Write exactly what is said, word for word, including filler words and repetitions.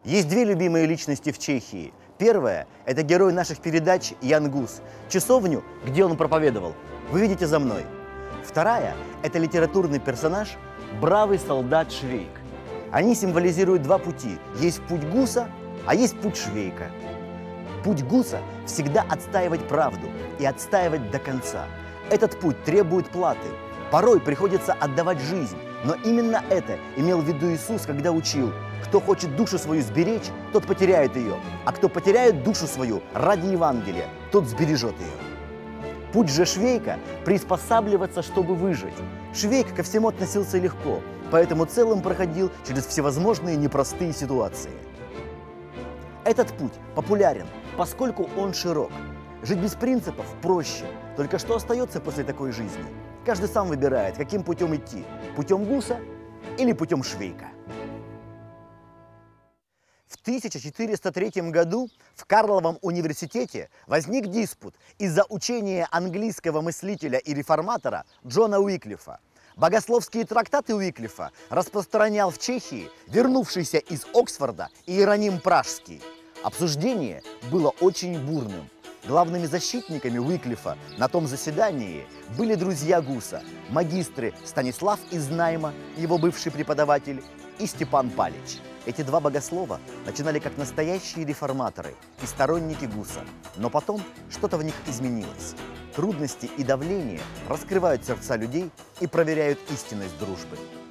Есть две любимые личности в Чехии. Первая – это герой наших передач Ян Гус. Часовню, где он проповедовал, вы видите за мной. Вторая – это литературный персонаж бравый солдат Швейк. Они символизируют два пути. Есть путь Гуса, а есть путь Швейка. Путь Гуса – всегда отстаивать правду и отстаивать до конца. Этот путь требует платы. Порой приходится отдавать жизнь. Но именно это имел в виду Иисус, когда учил: кто хочет душу свою сберечь, тот потеряет ее, а кто потеряет душу свою ради Евангелия, тот сбережет ее. Путь же Швейка – приспосабливаться, чтобы выжить. Швейк ко всему относился легко, поэтому целым проходил через всевозможные непростые ситуации. Этот путь популярен, поскольку он широк. Жить без принципов проще. Только что остается после такой жизни? Каждый сам выбирает, каким путем идти – путем Гуса или путем Швейка. В тысяча четыреста третьем году в Карловом университете возник диспут из-за учения английского мыслителя и реформатора Джона Уиклифа. Богословские трактаты Уиклифа распространял в Чехии вернувшийся из Оксфорда Иероним Пражский. Обсуждение было очень бурным. Главными защитниками Уиклифа на том заседании были друзья Гуса, магистры Станислав из Найма, его бывший преподаватель, и Степан Палич. Эти два богослова начинали как настоящие реформаторы и сторонники Гуса, но потом что-то в них изменилось. Трудности и давление раскрывают сердца людей и проверяют истинность дружбы.